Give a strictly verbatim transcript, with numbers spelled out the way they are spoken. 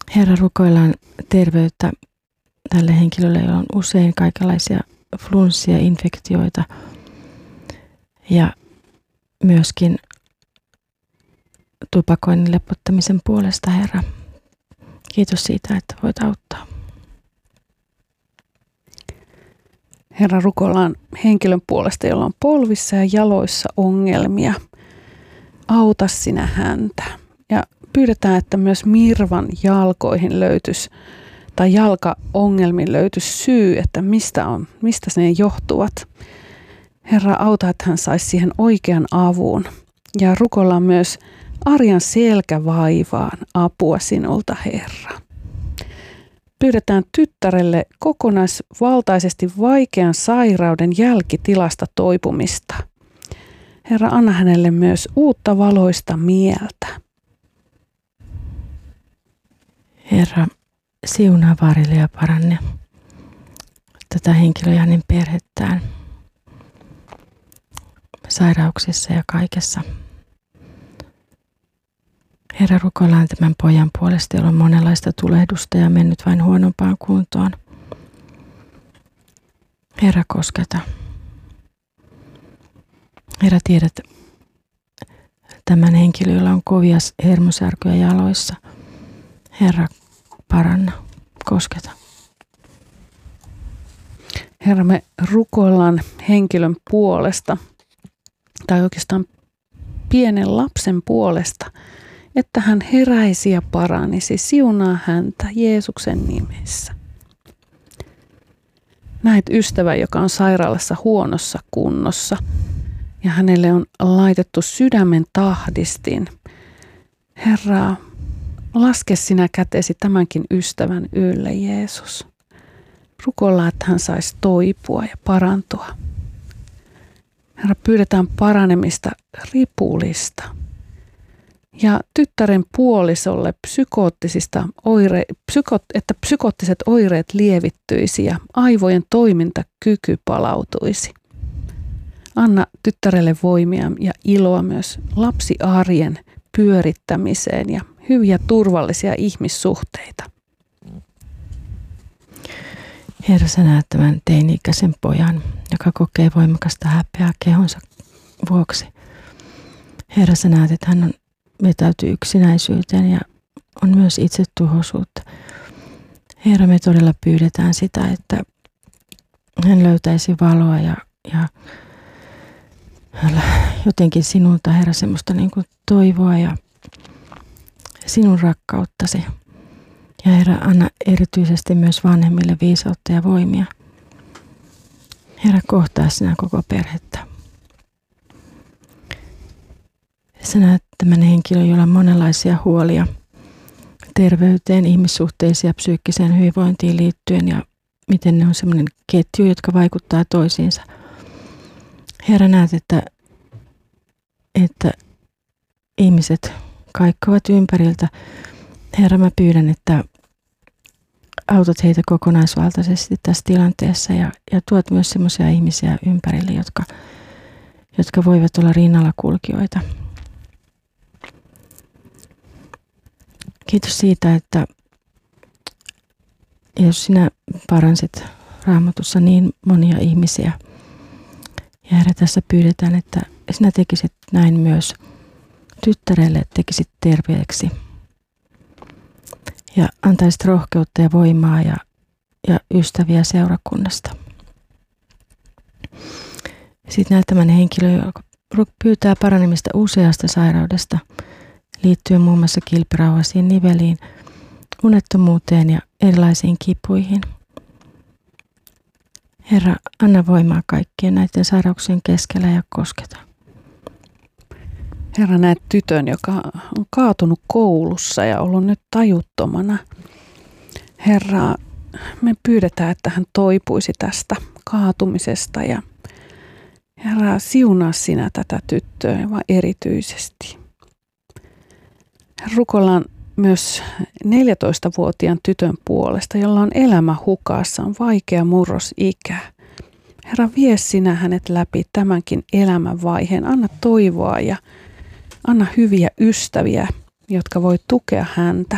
Herra, rukoillaan terveyttä tälle henkilölle, jolla on usein kaikenlaisia flunssia, infektioita ja myöskin tupakoinnin lepottamisen puolesta, Herra. Kiitos siitä, että voit auttaa. Herra, rukoillaan henkilön puolesta, jolla on polvissa ja jaloissa ongelmia. Auta sinä häntä. Ja pyydetään, että myös Mirvan jalkoihin löytyisi, tai jalkaongelmiin löytyisi syy, että mistä, on, mistä ne johtuvat. Herra, auta, että hän saisi siihen oikean avun. Ja rukoillaan myös Arjan selkävaivaan apua sinulta, Herra. Pyydetään tyttärelle kokonaisvaltaisesti vaikean sairauden jälkitilasta toipumista. Herra, anna hänelle myös uutta valoista mieltä. Herra, siunaa Vaarille ja paranne tätä henkilöä ja hänen perhettään sairauksissa ja kaikessa. Herra, rukoillaan tämän pojan puolesta, jolla on monenlaista tulehdusta ja mennyt vain huonompaan kuntoon. Herra, kosketa. Herra, tiedät tämän henkilön, jolla on kovia hermosärkyjä jaloissa. Herra, paranna, kosketa. Herra, me rukoillaan henkilön puolesta, tai oikeastaan pienen lapsen puolesta, että hän heräisi ja paranisi. Siunaa häntä Jeesuksen nimessä. Näet ystävä, joka on sairaalassa huonossa kunnossa, ja hänelle on laitettu sydämen tahdistin. Herra, laske sinä kätesi tämänkin ystävän ylle, Jeesus. Rukoillaan, että hän saisi toipua ja parantua. Herra, pyydetään paranemista ripulista. Ja tyttären puolisolle psykoottisista oire, psyko, että psykoottiset oireet lievittyisi ja aivojen toimintakyky palautuisi. Anna tyttärelle voimia ja iloa myös lapsiarjen pyörittämiseen ja hyviä turvallisia ihmissuhteita. Herra, sä näet tämän teini-ikäisen pojan, joka kokee voimakasta häpeää kehonsa vuoksi. Herra, sä näet, että hän on vetäytyy yksinäisyyteen ja on myös itsetuhoisuutta. Herra, me todella pyydetään sitä, että hän löytäisi valoa ja, ja jotenkin sinulta, Herra, semmoista niin kuin toivoa ja sinun rakkauttasi. Ja Herra, anna erityisesti myös vanhemmille viisautta ja voimia. Herra, kohtaa sinä koko perhettä. Sä näet tämän henkilön, jolla on monenlaisia huolia terveyteen, ihmissuhteisiin ja psyykkiseen hyvinvointiin liittyen ja miten ne on semmoinen ketju, jotka vaikuttaa toisiinsa. Herra, näet, että, että ihmiset kaikkovat ympäriltä. Herra, mä pyydän, että autat heitä kokonaisvaltaisesti tässä tilanteessa ja, ja tuot myös semmoisia ihmisiä ympärille, jotka, jotka voivat olla rinnalla kulkijoita. Kiitos siitä, että jos sinä paransit Raamatussa niin monia ihmisiä. Ja Herra, tässä pyydetään, että sinä tekisit näin myös tyttärelle, tekisit terveeksi. Ja antaisit rohkeutta ja voimaa ja, ja ystäviä seurakunnasta. Sitten näet tämän henkilön, joka pyytää paranemista useasta sairaudesta liittyen muun muassa kilpirauhasiin niveliin, unettomuuteen ja erilaisiin kipuihin. Herra, anna voimaa kaikkien näiden sairauksien keskellä ja kosketa. Herra, näet tytön, joka on kaatunut koulussa ja ollut nyt tajuttomana. Herra, me pyydetään, että hän toipuisi tästä kaatumisesta ja Herra, siunaa sinä tätä tyttöä vaan erityisesti. Rukoillaan myös neljätoistavuotiaan tytön puolesta, jolla on elämä hukassa, on vaikea murrosikä. Herra, vie sinä hänet läpi tämänkin elämänvaiheen. Anna toivoa ja anna hyviä ystäviä, jotka voi tukea häntä.